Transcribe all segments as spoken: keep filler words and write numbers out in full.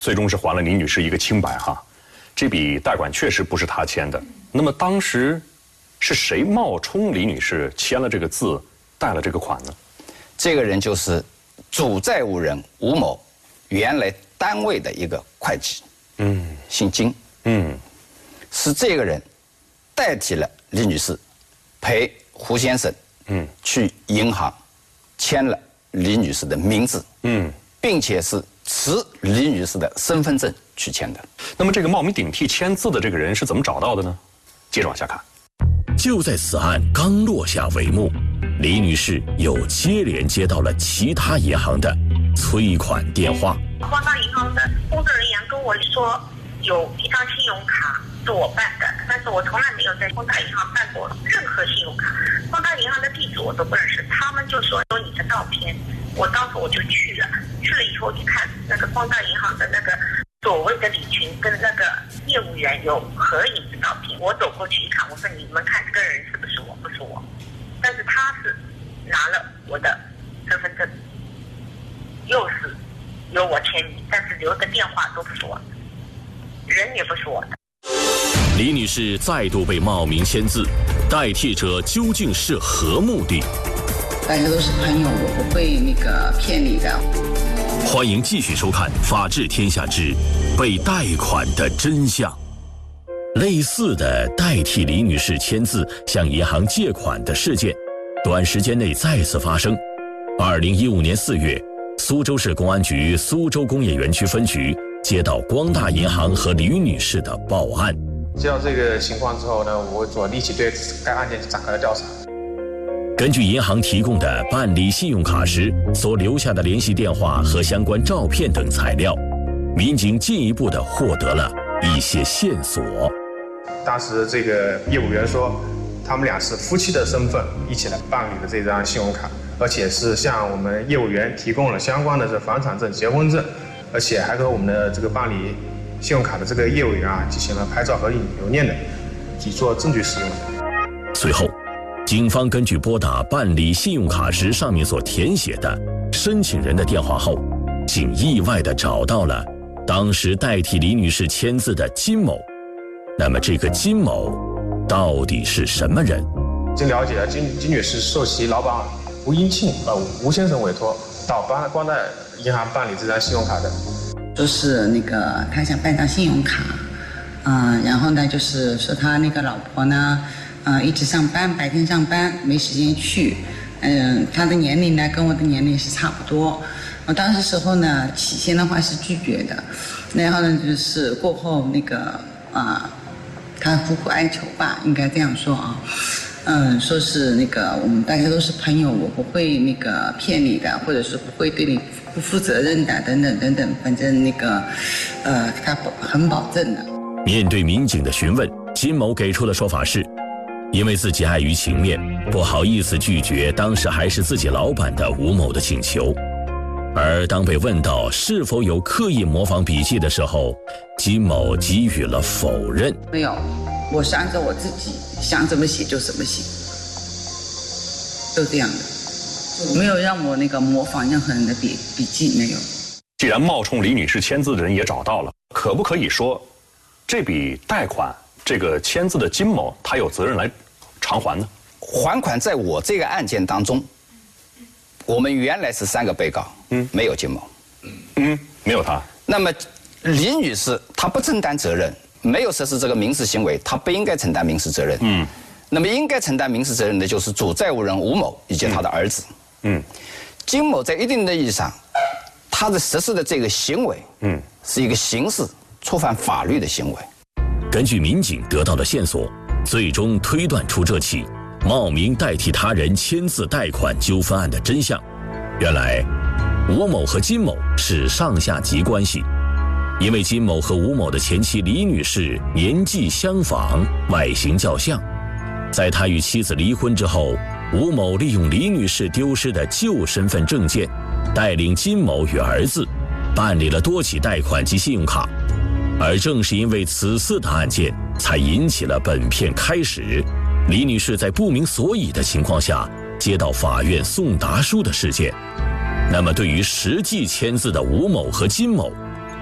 最终是还了李女士一个清白哈。这笔贷款确实不是她签的，那么当时是谁冒充李女士签了这个字，贷了这个款呢？ 这个人就是主债务人吴某，原来单位的一个会计，嗯，姓金，嗯，是这个人代替了李女士，陪胡先生，嗯，去银行签了李女士的名字，嗯，并且是持李女士的身份证去签的。 那么这个冒名顶替签字的这个人是怎么找到的呢？接着往下看。 就在此案刚落下帷幕，李女士又接连接到了其他银行的催款电话。 光大银行的工作人员跟我说，有一张信用卡是我办的，但是我从来没有在光大银行办过任何信用卡，光大银行的地址我都不认识。他们就说有你的照片，我当时我就去了，去了以后一看，那个光大银行的那个所谓的李群跟那个业务员有合影的照片，我走过去一看，我说你们看这个人是不是我？不是我，但是他是拿了我的身份证，又是有我签名，但是留的电话都不是我的，人也不是我的。 李女士再度被冒名签字，代替者究竟是何目的？ 大家都是朋友，我不会那个骗你的。 欢迎继续收看《法治天下之被贷款的真相》。类似的代替李女士签字向银行借款的事件，短时间内再次发生。二零一五年四月，苏州市公安局苏州工业园区分局接到光大银行和李女士的报案。 接到这个情况之后呢，我所立即对该案件展开了调查。 根据银行提供的办理信用卡时所留下的联系电话和相关照片等材料，民警进一步的获得了一些线索。 当时这个业务员说，他们俩是夫妻的身份一起来办理的这张信用卡，而且是向我们业务员提供了相关的这房产证、结婚证，而且还和我们的这个办理信用卡的这个业务员啊进行了拍照和留念的，以作证据使用的。 随后，警方根据拨打办理信用卡时上面所填写的申请人的电话后，竟意外地找到了当时代替李女士签字的金某。那么这个金某到底是什么人？ 经了解，金金女士受其老板吴英庆呃吴先生委托，到光光大银行办理这张信用卡的。 说是那个他想办张信用卡，嗯、呃，然后呢就是说他那个老婆呢，呃，一直上班，白天上班没时间去，嗯、呃，他的年龄呢跟我的年龄是差不多。我当时时候呢，起先的话是拒绝的，然后呢就是过后那个啊、呃，他苦苦哀求吧，应该这样说啊。嗯，说是那个我们大家都是朋友，我不会那个骗你的，或者是不会对你不负责任的，等等等等，反正那个，呃，他很保证的。 面对民警的询问，金某给出的说法是，因为自己碍于情面，不好意思拒绝当时还是自己老板的吴某的请求。而当被问到是否有刻意模仿笔迹的时候，金某给予了否认。 没有，我是按照我自己想怎么写就怎么写，就这样的，没有让我那个模仿任何人的笔笔记，没有。 既然冒充李女士签字的人也找到了，可不可以说，这笔贷款这个签字的金某他有责任来偿还呢？ 还款在我这个案件当中，我们原来是三个被告，嗯，没有金某， 嗯，没有他。 那么李女士她不承担责任，没有实施这个民事行为，她不应该承担民事责任。嗯，那么应该承担民事责任的就是主债务人吴某以及他的儿子。嗯，金某在一定的意义上，他的实施的这个行为，嗯，是一个刑事触犯法律的行为。 根据民警得到的线索，最终推断出这起冒名代替他人签字贷款纠纷案的真相。原来，吴某和金某是上下级关系。因为金某和吴某的前妻李女士年纪相仿，外形较像，在他与妻子离婚之后，吴某利用李女士丢失的旧身份证件，带领金某与儿子办理了多起贷款及信用卡。而正是因为此次的案件，才引起了本片开始李女士在不明所以的情况下接到法院送达书的事件。那么对于实际签字的吴某和金某，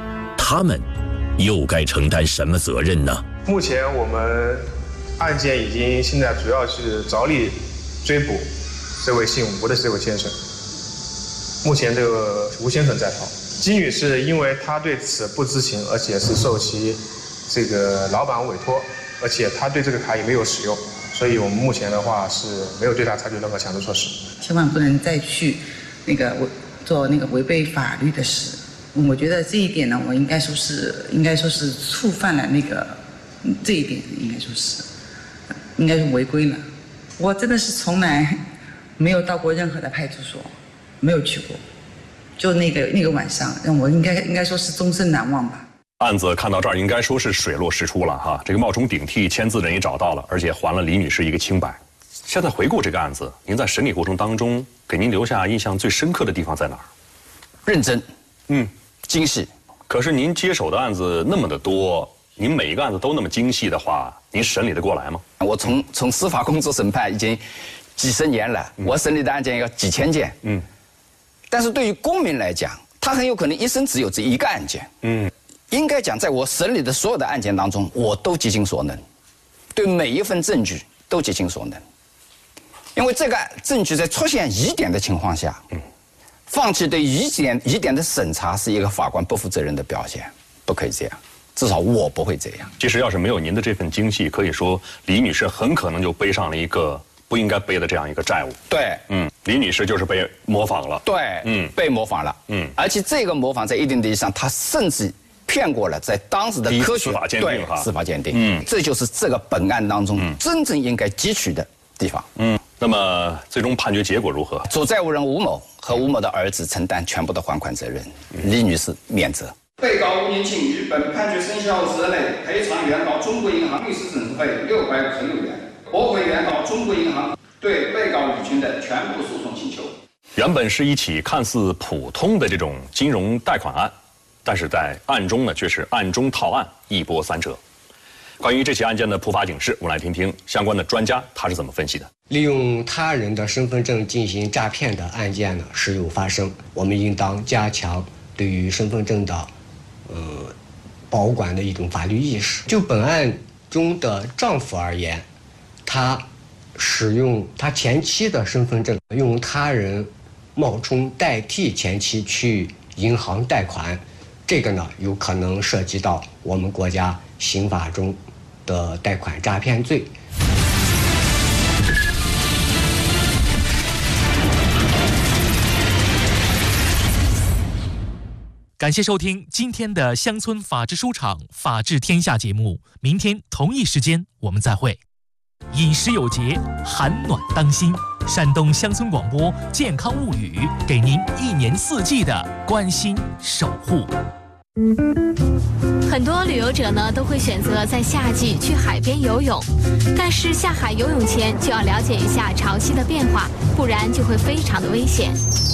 他们又该承担什么责任呢？ 目前我们案件已经现在主要是着力追捕这位姓吴的这位先生。目前这个吴先生在逃，金女士因为她对此不知情，而且是受其这个老板委托，而且她对这个卡也没有使用，所以我们目前的话是没有对她采取任何强制措施。 千万不能再去那个违做那个违背法律的事。我觉得这一点呢，我应该说是应该说是触犯了那个这一点，应该说是应该是违规了。我真的是从来没有到过任何的派出所。没有去过，就那个那个晚上，让我应该应该说是终身难忘吧。 案子看到这儿，应该说是水落石出了哈。这个冒充顶替签字人也找到了，而且还了李女士一个清白。现在回顾这个案子，您在审理过程当中，给您留下印象最深刻的地方在哪儿？ 认真， 嗯， 精细。 可是您接手的案子那么的多，您每一个案子都那么精细的话，您审理得过来吗？ 我从从司法工作审判已经几十年了，我审理的案件有几千件，嗯。但是对于公民来讲，他很有可能一生只有这一个案件。嗯，应该讲，在我审理的所有的案件当中，我都极尽所能，对每一份证据都极尽所能。因为这个证据在出现疑点的情况下，嗯，放弃对疑点疑点的审查是一个法官不负责任的表现，不可以这样。至少我不会这样。 其实要是没有您的这份精细，可以说李女士很可能就背上了一个不应该背的这样一个债务。 对， 嗯。李女士就是被模仿了， 对，嗯，被模仿了，嗯，而且这个模仿在一定意义上，她甚至骗过了在当时的科学司法鉴定哈， 司法鉴定，嗯，这就是这个本案当中真正应该汲取的地方，嗯。 那么最终判决结果如何？ 主债务人吴某和吴某的儿子承担全部的还款责任，李女士免责。 被告吴年庆于本判决生效时内赔偿原告中国银行律师审查费六百五十六元，驳回原告中国银行对被告李群的全部诉讼请求。 原本是一起看似普通的这种金融贷款案，但是在案中呢却是案中套案，一波三折。关于这起案件的普法警示，我们来听听相关的专家他是怎么分析的。 利用他人的身份证进行诈骗的案件呢时有发生，我们应当加强对于身份证的呃保管的一种法律意识。就本案中的丈夫而言，他使用他前妻的身份证，用他人冒充代替前妻去银行贷款，这个呢有可能涉及到我们国家刑法中的贷款诈骗罪。 感谢收听今天的乡村法制书场法治天下节目，明天同一时间我们再会。饮食有节，寒暖当心。山东乡村广播健康物语，给您一年四季的关心守护。 很多旅游者呢都会选择在夏季去海边游泳，但是下海游泳前就要了解一下潮汐的变化，不然就会非常的危险。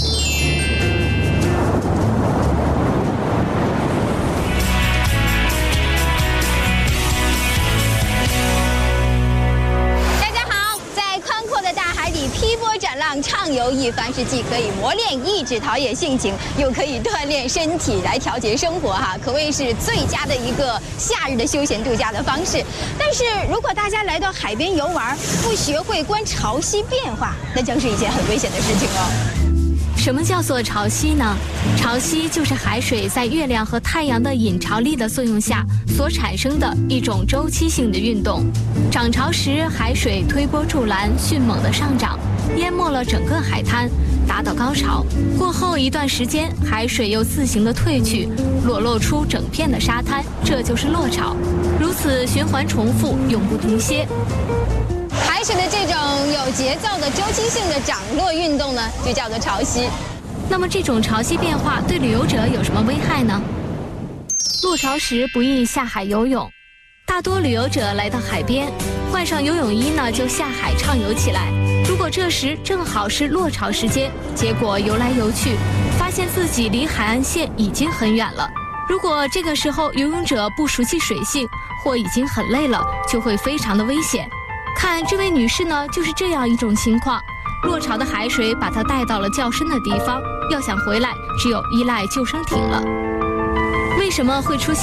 劈波斩浪，畅游一番，是既可以磨练意志、陶冶性情，又可以锻炼身体来调节生活哈，可谓是最佳的一个夏日的休闲度假的方式。但是如果大家来到海边游玩，不学会观潮汐变化，那将是一件很危险的事情哦。 什么叫做潮汐呢？潮汐就是海水在月亮和太阳的引潮力的作用下所产生的一种周期性的运动。涨潮时，海水推波助澜，迅猛地上涨，淹没了整个海滩，达到高潮。过后一段时间，海水又自行的退去，裸露出整片的沙滩，这就是落潮。如此循环重复，永不停歇。 海水的这种有节奏的周期性的涨落运动呢，就叫做潮汐。 那么这种潮汐变化对旅游者有什么危害呢？落潮时不宜下海游泳。大多旅游者来到海边，换上游泳衣呢，就下海畅游起来。如果这时正好是落潮时间，结果游来游去，发现自己离海岸线已经很远了。如果这个时候游泳者不熟悉水性，或已经很累了，就会非常的危险。看这位女士呢，就是这样一种情况。落潮的海水把她带到了较深的地方，要想回来，只有依赖救生艇了。为为什么会出现